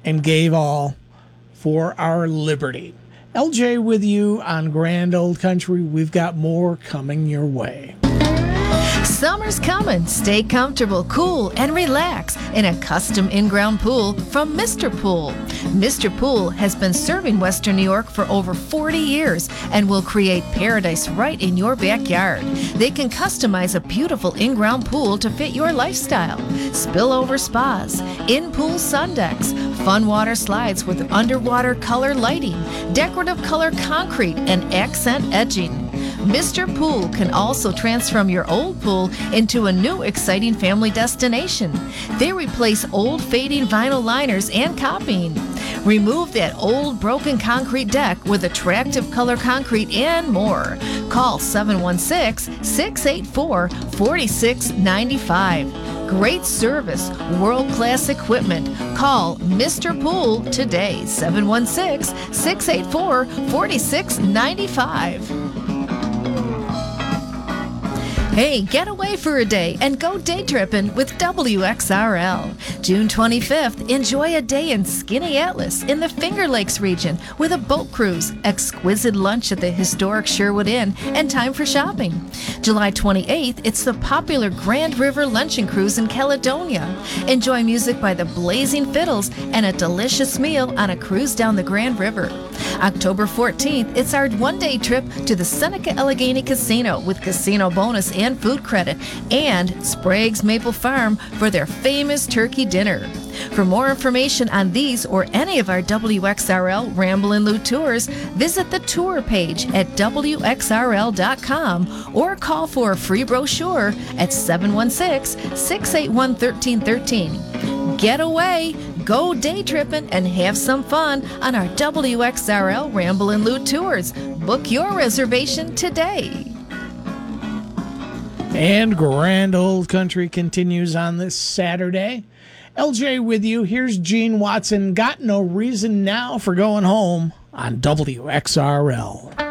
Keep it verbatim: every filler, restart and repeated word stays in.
and gave all for our liberty. L J with you on Grand Old Country. We've got more coming your way. Summer's coming. Stay comfortable, cool, and relax in a custom in-ground pool from Mister Pool. Mister Pool has been serving Western New York for over forty years and will create paradise right in your backyard. They can customize a beautiful in-ground pool to fit your lifestyle. Spillover spas, in-pool sun decks, fun water slides with underwater color lighting, decorative color concrete, and accent edging. Mister Pool can also transform your old pool into a new exciting family destination. They replace old fading vinyl liners and copying. Remove that old broken concrete deck with attractive color concrete and more. Call seven one six, six eight four, four six nine five. Great service, world-class equipment. Call Mister Pool today, seven one six, six eight four, four six nine five. Hey, get away for a day and go day tripping with W X R L. June twenty-fifth, enjoy a day in Skinny Atlas in the Finger Lakes region with a boat cruise, exquisite lunch at the historic Sherwood Inn, and time for shopping. July twenty-eighth, it's the popular Grand River Luncheon Cruise in Caledonia. Enjoy music by the Blazing Fiddles and a delicious meal on a cruise down the Grand River. October fourteenth, it's our one-day trip to the Seneca Allegheny Casino with casino bonus and food credit, and Sprague's Maple Farm for their famous turkey dinner. For more information on these or any of our W X R L Ramblin' Lou tours, visit the tour page at W X R L dot com or call for a free brochure at seven one six, six eight one, one three one three. Get away, go day tripping, and have some fun on our W X R L Ramblin' Lou tours. Book your reservation today. And Grand Old Country continues on this Saturday. L J with you. Here's Gene Watson. Got no reason now for going home on W X R L.